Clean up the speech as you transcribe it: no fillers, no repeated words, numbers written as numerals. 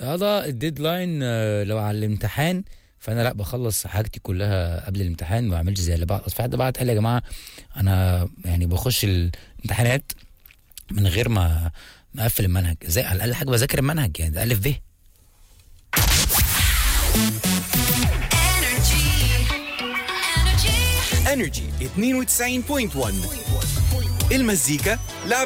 ده الديدلاين لو على الامتحان فانا لا بخلص حاجتي كلها قبل الامتحان، ما بعملش زي اللي بعد. في حد بعت قال يا جماعه انا يعني بخش الامتحانات من غير ما اقفل المنهج، زي على الاقل حاجه بذاكر المنهج يعني، ده الف ب. انرجي 92.1 المزيكا لعبة